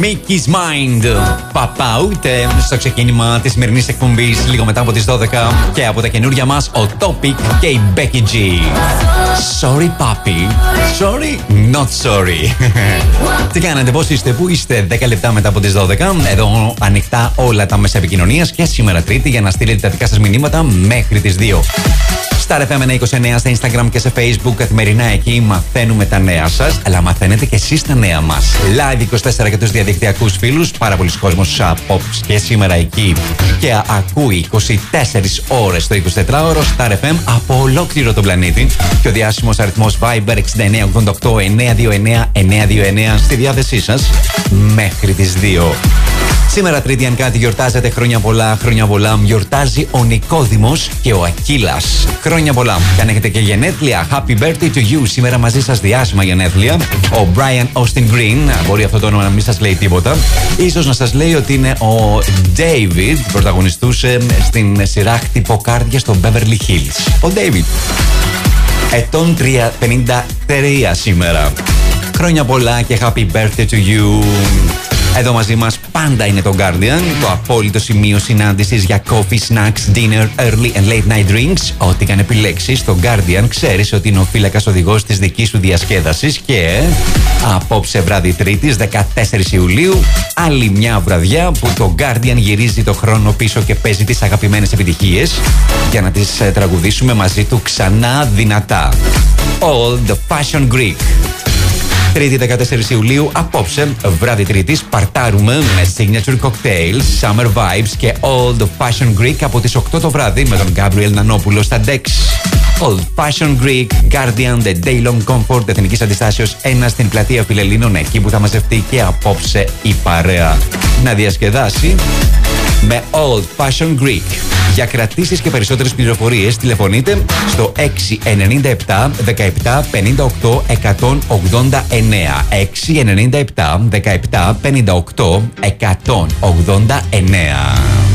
Mickey's Mind. Παπάουτε στο ξεκίνημα της σημερινής εκπομπής, λίγο μετά από τις 12. Και από τα καινούρια μας, ο Topic και η Becky G. Sorry, papi. Sorry, not sorry. Τι κάνετε, πώς είστε, πού είστε? 10 λεπτά μετά από τις 12. Εδώ ανοιχτά όλα τα μέσα επικοινωνίας και σήμερα Τρίτη για να στείλετε τα δικά σας μηνύματα μέχρι τις 2. Star FM 29 στα Instagram και σε Facebook. Καθημερινά εκεί μαθαίνουμε τα νέα σας, αλλά μαθαίνετε και εσείς τα νέα μας. Live 24 για τους διαδικτυακούς φίλους. Πάρα πολλοί κόσμος απόψε και σήμερα εκεί και ακούει 24 ώρες το 24ωρο Star FM από ολόκληρο τον πλανήτη. Και ο διάσημος αριθμός Viber 6988 929 929 στη διάθεσή σας μέχρι τις 2. Σήμερα Τρίτη, αν κάτι γιορτάζετε, χρόνια πολλά, χρόνια πολλά. Γιορτάζει ο Νικόδημος και ο Ακύλας. Χρόνια πολλά. Και αν έχετε και γενέθλια, happy birthday to you. Σήμερα μαζί σας διάσημα γενέθλια. Ο Brian Austin Green, μπορεί αυτό το όνομα να μην σας λέει τίποτα. Ίσως να σας λέει ότι είναι ο David, πρωταγωνιστούσε στην σειρά Χτυποκάρδια στο Beverly Hills. Ο David. Ετών 53 σήμερα. Χρόνια πολλά και happy birthday to you. Εδώ μαζί μας πάντα είναι το Guardian, το απόλυτο σημείο συνάντησης για coffee, snacks, dinner, early and late night drinks. Ό,τι καν επιλέξεις, το Guardian ξέρεις ότι είναι ο φύλακας οδηγός της δικής σου διασκέδασης. Και απόψε βράδυ Τρίτης, 14 Ιουλίου, άλλη μια βραδιά που το Guardian γυρίζει το χρόνο πίσω και παίζει τις αγαπημένες επιτυχίες για να τις τραγουδήσουμε μαζί του ξανά δυνατά. All the Fashion Greek. Τρίτη 14 Ιουλίου, απόψε, βράδυ Τρίτης, παρτάρουμε με signature cocktails, summer vibes και Old Fashion Greek από τις 8 το βράδυ με τον Γκάμπριελ Νανόπουλο στα Dex. Old Fashion Greek, Guardian, The Day Long Comfort, Εθνικής Αντιστάσεως 1 στην πλατεία Φιλελλήνων, εκεί που θα μαζευτεί και απόψε η παρέα να διασκεδάσει με Old Fashion Greek. Για κρατήσεις και περισσότερες πληροφορίες τηλεφωνείτε στο 697 17 58 189. 697 17 58 189.